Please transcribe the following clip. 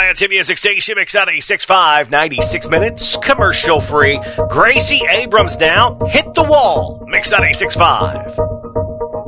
Wildlands Hit Music Station, Mix 96.5, 96 minutes, commercial free. Gracie Abrams now, Hit the Wall, Mix 96.5.